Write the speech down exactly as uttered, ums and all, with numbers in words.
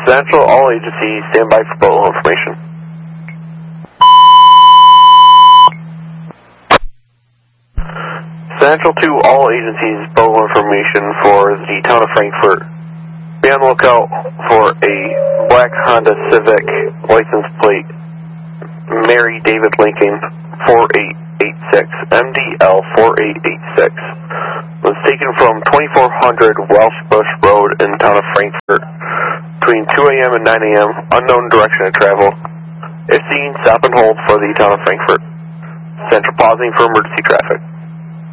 Central, all agencies, stand by for boat information. Central to all agencies, boat information for the town of Frankfort. Be on the lookout for a black Honda Civic license plate, Mary David Lincoln, four eight eight six, M D L four eight eight six. Was taken from twenty-four hundred Welsh Bush Road in the town of Frankfort between two A M and nine A M, unknown direction of travel. If seen, stop and hold for the town of Frankfort. Central pausing for emergency traffic.